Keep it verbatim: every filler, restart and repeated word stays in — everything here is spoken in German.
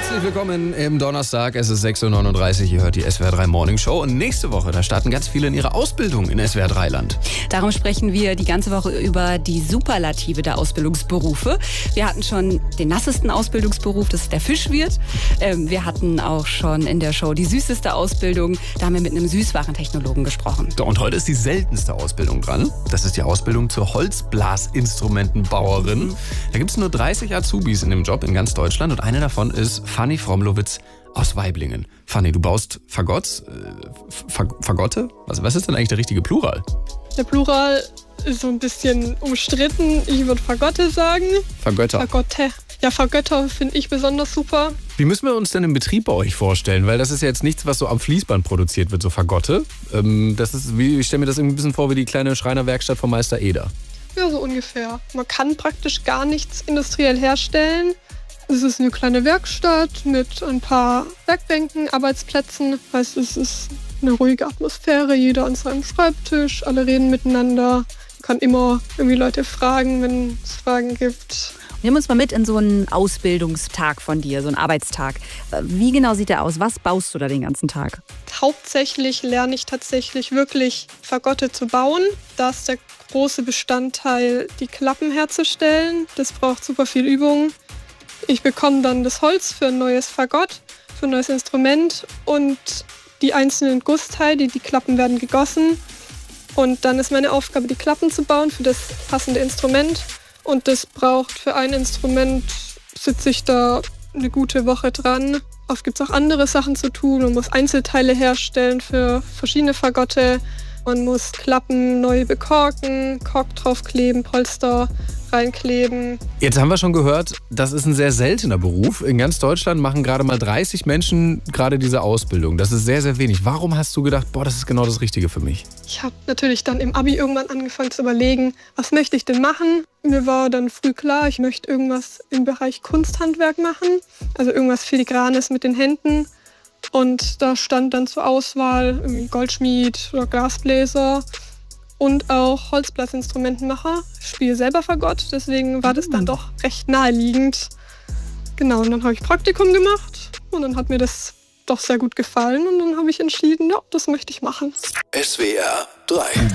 Herzlich willkommen im Donnerstag, es ist sechs Uhr neununddreißig, ihr hört die S W R drei Morning Show und nächste Woche, da starten ganz viele in ihre Ausbildung in S W R drei Land. Darum sprechen wir die ganze Woche über die Superlative der Ausbildungsberufe. Wir hatten schon den nassesten Ausbildungsberuf, das ist der Fischwirt. Ähm, wir hatten auch schon in der Show die süßeste Ausbildung, da haben wir mit einem Süßwarentechnologen gesprochen. Und heute ist die seltenste Ausbildung dran, das ist die Ausbildung zur Holzblasinstrumentenbauerin. Mhm. Da gibt es nur dreißig Azubis in dem Job in ganz Deutschland und eine davon ist Fanny Fromlowitz aus Weiblingen. Fanny, du baust Fagotts, äh, Fagotte? Was, was ist denn eigentlich der richtige Plural? Der Plural ist so ein bisschen umstritten. Ich würde Fagotte sagen. Fagötter. Fagotte. Ja, Fagötter finde ich besonders super. Wie müssen wir uns denn im Betrieb bei euch vorstellen? Weil das ist ja jetzt nichts, was so am Fließband produziert wird, so Fagotte. Ähm, das ist, wie, ich stelle mir das irgendwie ein bisschen vor wie die kleine Schreinerwerkstatt von Meister Eder. Ja, so ungefähr. Man kann praktisch gar nichts industriell herstellen. Es ist eine kleine Werkstatt mit ein paar Werkbänken, Arbeitsplätzen. Heißt, es ist eine ruhige Atmosphäre, jeder an seinem Schreibtisch, alle reden miteinander. Man kann immer irgendwie Leute fragen, wenn es Fragen gibt. Nimm uns mal mit in so einen Ausbildungstag von dir, so einen Arbeitstag. Wie genau sieht der aus? Was baust du da den ganzen Tag? Hauptsächlich lerne ich tatsächlich wirklich Fagotte zu bauen. Da ist der große Bestandteil, die Klappen herzustellen. Das braucht super viel Übung. Ich bekomme dann das Holz für ein neues Fagott, für ein neues Instrument und die einzelnen Gussteile, die Klappen werden gegossen. Und dann ist meine Aufgabe, die Klappen zu bauen für das passende Instrument. Und das braucht für ein Instrument, sitze ich da eine gute Woche dran. Oft gibt es auch andere Sachen zu tun. Man muss Einzelteile herstellen für verschiedene Fagotte. Man muss Klappen neu bekorken, Kork draufkleben, Polster reinkleben. Jetzt haben wir schon gehört, das ist ein sehr seltener Beruf. In ganz Deutschland machen gerade mal dreißig Menschen gerade diese Ausbildung. Das ist sehr, sehr wenig. Warum hast du gedacht, boah, das ist genau das Richtige für mich? Ich habe natürlich dann im Abi irgendwann angefangen zu überlegen, was möchte ich denn machen? Mir war dann früh klar, ich möchte irgendwas im Bereich Kunsthandwerk machen. Also irgendwas Filigranes mit den Händen. Und da stand dann zur Auswahl irgendwie Goldschmied oder Glasbläser und auch Holzblasinstrumentenmacher. Ich spiele selber Fagott, deswegen war das dann doch recht naheliegend. Genau, und dann habe ich Praktikum gemacht und dann hat mir das doch sehr gut gefallen und dann habe ich entschieden, ja, das möchte ich machen. S W R drei